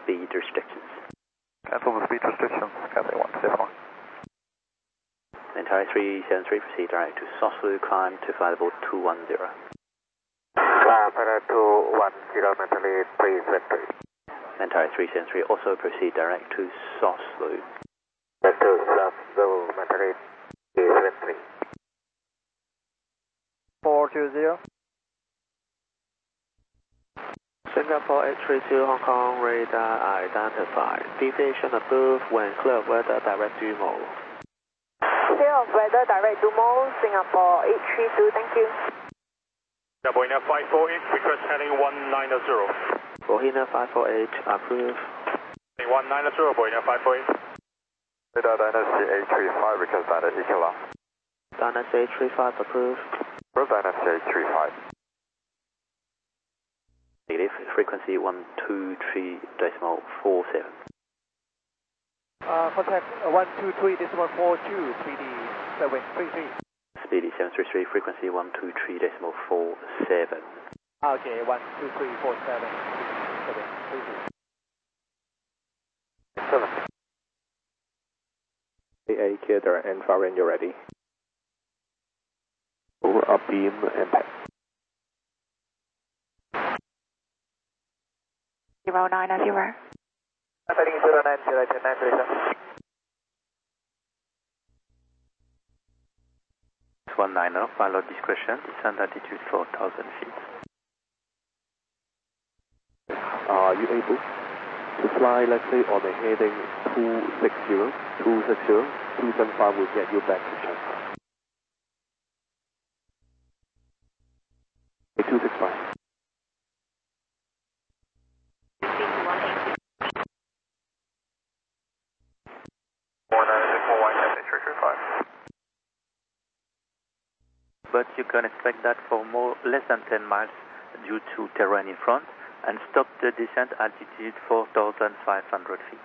speed restrictions. Cancel the speed restrictions, Cathay 171. Mentari 373, proceed direct to Soslu, climb to flight level 210. Climb to 210, Mentari 373. Mentari 373, also proceed direct to Soslu. To Soslu, Mentari 373. 420. Singapore 832 Hong Kong radar identified. Deviation approved when clear of weather direct to mode. Clear of weather direct to mode, Singapore 832, thank you. Boina 548, request heading 190. Bohina 548 approved. 190, Boina 548. Radar Dynasty 835, request Dynasty Kilo. Dynasty 835 approved. Approved Dynasty 835. Negative, frequency 123.47. Contact 123.42, PD 733. Speedy 733, frequency 123.47. Okay, 123.47, 733. 7. AA Kidder and Farin, you're ready. Over up beam impact. 0990. Heading 0909, 190, pilot discretion, descent altitude 4,000 feet. Are you able to fly, let's say, on a heading 260, 275 will get you back to China. 265. But you can expect that for less than 10 miles due to terrain in front, and stop the descent altitude 4,500 feet.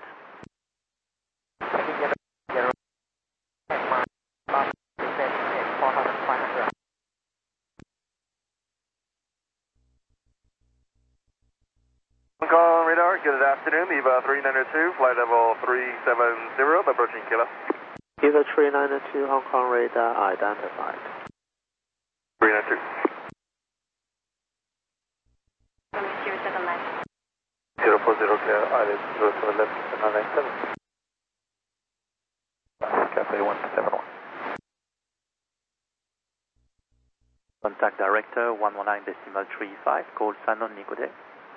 Hong Kong radar, good afternoon, EVA 392, flight level 370, approaching Kilo. EVA 392 Hong Kong radar identified. 392. 07 left. 040 clear, island 07 left, 997. Cathay 171. Contact director 119.35, call Sanon Nicode.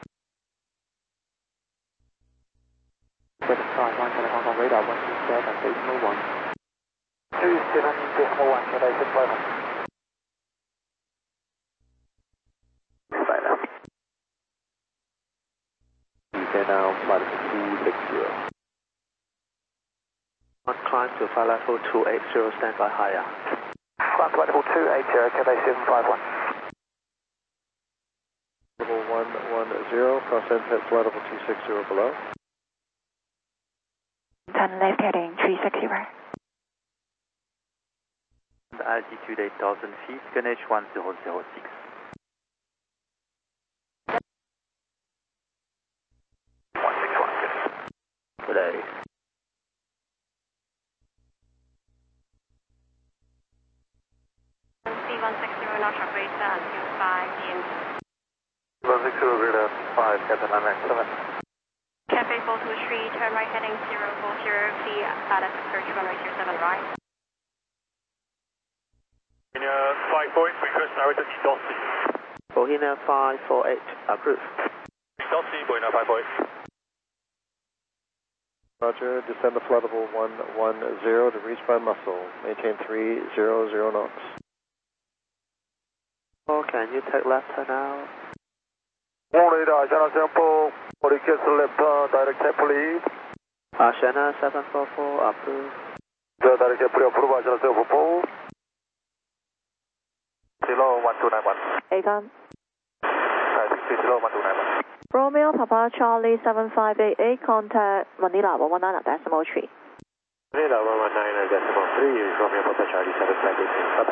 751, Hong Kong radar 127.1. 271, Cathay 651. Now flight level 260. On climb to flight level 280, stand by higher. Flight level 280, Cathay 751. Level 110, cross sunset flight level 260 below. Turn left heading 360. Altitude 8,000 feet, QNH 1006. Today. C160 North operator until 5 p.m. 160 radar 5, Cathay 997. Cafe 423, turn right heading 040, clear at approach runway 07 right. 548, request director to Dossi. Bohina 548 approved. Dossi, Boina 548. Roger, descend to flight level 110 to reach by muscle. Maintain 300 knots. Oh, can you take left turn now? Radar, Channel Sample, request left direct tape lead. Ashana 744 approved. Direct tape approval, Channel Sample 4. Kilo 1291. Aegon. Kilo 1291. Romeo Papa Charlie 7588, contact Manila 119.3. Manila 119.3, Romeo Papa Charlie 7588. Bye-bye.